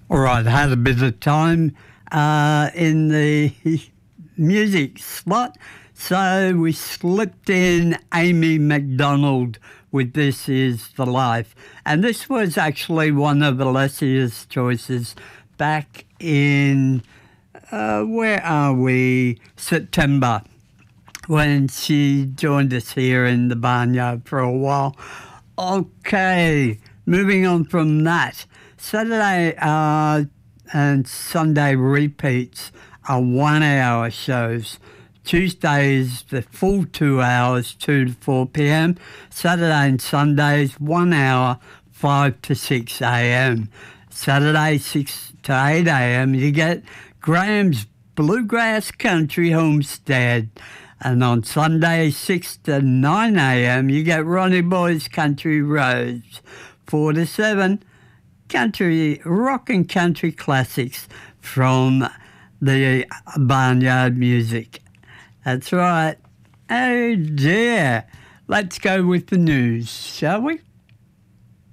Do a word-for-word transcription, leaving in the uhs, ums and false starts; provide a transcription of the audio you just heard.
All right, I had a bit of time uh, in the music slot, so we slipped in Amy Macdonald with This Is the Life. And this was actually one of Alessia's choices back in, uh, where are we, September, when she joined us here in the barnyard for a while. Okay, moving on from that. Saturday uh, and Sunday repeats are one-hour shows. Tuesdays, the full two hours, two to four p.m. Saturday and Sundays, one hour, five to six a.m. Saturday, six to eight a.m., you get Graham's Bluegrass Country Homestead. And on Sunday, six to nine a.m., you get Ronnie Boy's Country Roads. four to seven, country, rock and country classics from the barnyard music. That's right. Oh dear. Let's go with the news, shall we?